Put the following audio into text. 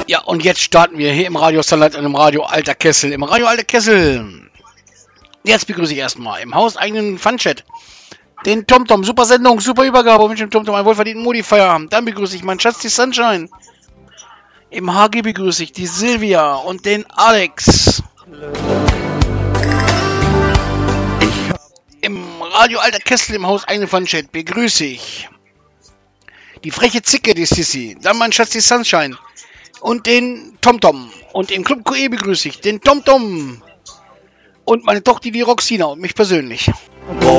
Ja, und jetzt starten wir hier im Radio Sunlight und im Radio Alter Kessel. Im Radio Alter Kessel. Jetzt begrüße ich erstmal im hauseigenen Funchat den TomTom. Super Sendung, super Übergabe mit dem TomTom, einen wohlverdienten Modi-Feierabend. Dann begrüße ich meinen Schatz, die Sunshine. Im HG begrüße ich die Silvia und den Alex. Im Radio Alter Kessel im hauseigenen Funchat begrüße ich die freche Zicke, die Sissi. Dann mein Schatz, die Sunshine. Und den TomTom. Und im Club QE begrüße ich den TomTom. Und meine Tochter, die Roxina und mich persönlich.